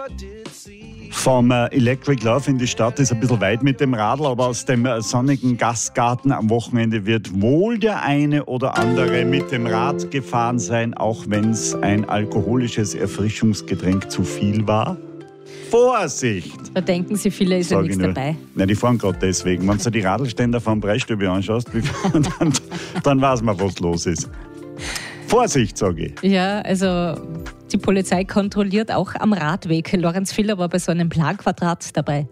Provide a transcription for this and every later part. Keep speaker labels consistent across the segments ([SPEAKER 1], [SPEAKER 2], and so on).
[SPEAKER 1] Vom Electric Love in die Stadt ist ein bisschen weit mit dem Radl, aber aus dem sonnigen Gastgarten am Wochenende wird wohl der eine oder andere mit dem Rad gefahren sein, auch wenn es ein alkoholisches Erfrischungsgetränk zu viel war. Vorsicht!
[SPEAKER 2] Da denken sich viele, ist ja nichts dabei.
[SPEAKER 1] Nein, die fahren gerade deswegen. Wenn du die Radlständer vom Preisstübe anschaust, dann weiß man, was los ist. Vorsicht, sage ich.
[SPEAKER 2] Ja, also die Polizei kontrolliert auch am Radweg. Lorenz Filler war bei so einem Planquadrat dabei.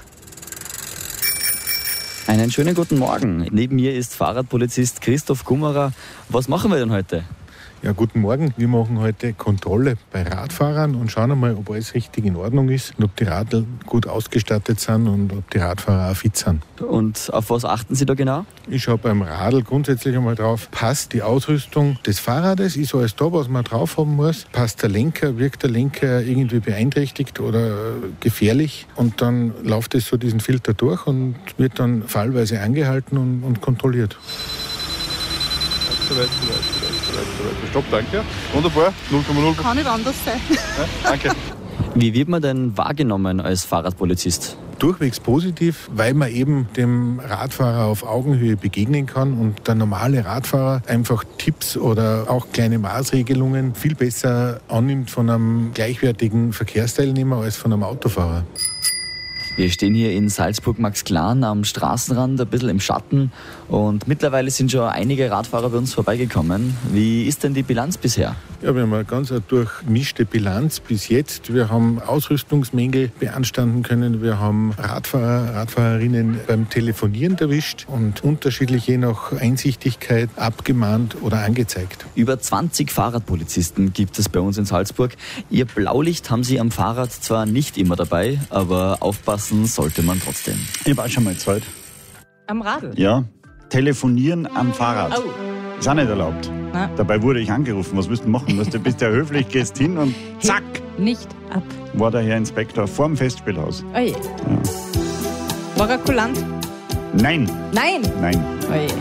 [SPEAKER 3] Einen schönen guten Morgen. Neben mir ist Fahrradpolizist Christoph Gummerer. Was machen wir denn heute?
[SPEAKER 4] Ja, guten Morgen. Wir machen heute Kontrolle bei Radfahrern und schauen einmal, ob alles richtig in Ordnung ist und ob die Radl gut ausgestattet sind und ob die Radfahrer auch fit sind.
[SPEAKER 3] Und auf was achten Sie da genau?
[SPEAKER 4] Ich schaue beim Radl grundsätzlich einmal drauf, passt die Ausrüstung des Fahrrades, ist alles da, was man drauf haben muss, passt der Lenker, wirkt der Lenker irgendwie beeinträchtigt oder gefährlich, und dann läuft es so diesen Filter durch und wird dann fallweise angehalten und kontrolliert.
[SPEAKER 5] Soweit. Stopp, danke. Wunderbar, 0,0.
[SPEAKER 6] Kann nicht anders sein.
[SPEAKER 5] Ja, danke.
[SPEAKER 3] Wie wird man denn wahrgenommen als Fahrradpolizist?
[SPEAKER 4] Durchwegs positiv, weil man eben dem Radfahrer auf Augenhöhe begegnen kann und der normale Radfahrer einfach Tipps oder auch kleine Maßregelungen viel besser annimmt von einem gleichwertigen Verkehrsteilnehmer als von einem Autofahrer.
[SPEAKER 3] Wir stehen hier in Salzburg-Maxglan am Straßenrand, ein bisschen im Schatten, und mittlerweile sind schon einige Radfahrer bei uns vorbeigekommen. Wie ist denn die Bilanz bisher?
[SPEAKER 4] Ja, wir haben eine ganz durchmischte Bilanz bis jetzt. Wir haben Ausrüstungsmängel beanstanden können. Wir haben Radfahrer, Radfahrerinnen beim Telefonieren erwischt und unterschiedlich je nach Einsichtigkeit abgemahnt oder angezeigt.
[SPEAKER 3] Über 20 Fahrradpolizisten gibt es bei uns in Salzburg. Ihr Blaulicht haben Sie am Fahrrad zwar nicht immer dabei, aber aufpassen sollte man trotzdem.
[SPEAKER 1] Ich war schon mal Zeit.
[SPEAKER 2] Am Radl?
[SPEAKER 1] Ja, telefonieren am Fahrrad.
[SPEAKER 2] Oh.
[SPEAKER 1] Ist auch nicht erlaubt.
[SPEAKER 2] Na.
[SPEAKER 1] Dabei wurde ich angerufen. Was willst du machen? Du bist ja höflich, gehst hin und zack,
[SPEAKER 2] Nicht ab.
[SPEAKER 1] war der Herr Inspektor vorm Festspielhaus.
[SPEAKER 2] Oje. War er kulant?
[SPEAKER 1] Nein,
[SPEAKER 2] Nein!
[SPEAKER 1] nein.
[SPEAKER 2] Oje.